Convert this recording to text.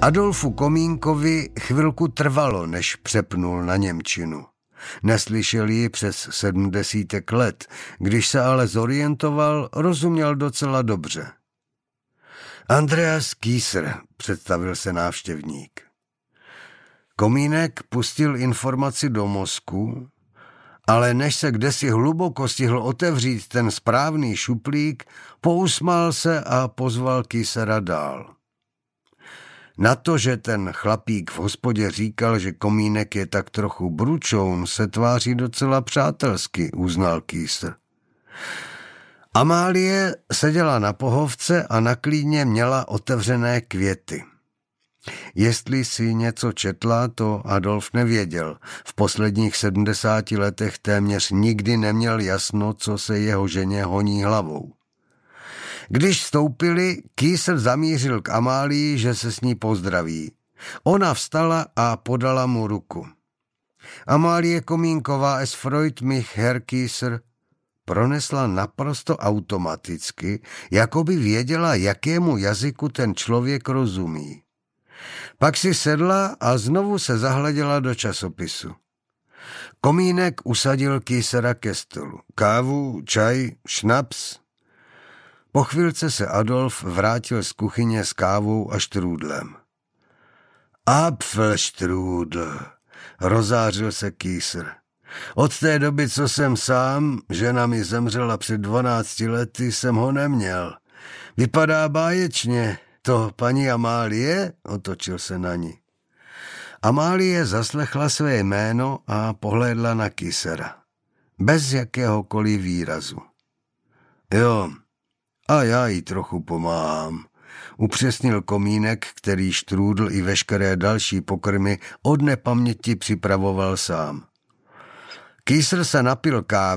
Adolfu Komínkovi chvilku trvalo, než přepnul na němčinu. Neslyšel ji přes 70 let, když se ale zorientoval, rozuměl docela dobře. Andreas Kieser, představil se návštěvník. Komínek pustil informaci do mozku, ale než se kdesi hluboko stihl otevřít ten správný šuplík, pousmál se a pozval Kiesera dál. Na to, že ten chlapík v hospodě říkal, že Komínek je tak trochu bručoun, se tváří docela přátelsky, uznal Kieser. Amálie seděla na pohovce a na klíně měla otevřené květy. Jestli si něco četla, to Adolf nevěděl. V posledních 70 letech téměř nikdy neměl jasno, co se jeho ženě honí hlavou. Když vstoupili, Kieser zamířil k Amálii, že se s ní pozdraví. Ona vstala a podala mu ruku. Amálie Komínková, es freut mich, Herr Kieser, pronesla naprosto automaticky, jako by věděla, jakému jazyku ten člověk rozumí. Pak si sedla a znovu se zahleděla do časopisu. Komínek usadil Kiesera ke stolu. Kávu, čaj, šnaps. Po chvilce se Adolf vrátil z kuchyně s kávou a štrůdlem. Apfelstrudel, rozářil se Kieser. Od té doby, co jsem sám, žena mi zemřela před 12 lety, jsem ho neměl. Vypadá báječně. To paní Amálie? Otočil se na ní. Amálie zaslechla své jméno a pohlédla na Kiesera. Bez jakéhokoliv výrazu. Jo, a já jí trochu pomáhám, upřesnil Komínek, který štrůdl i veškeré další pokrmy od nepaměti připravoval sám. Kieser se napil kávy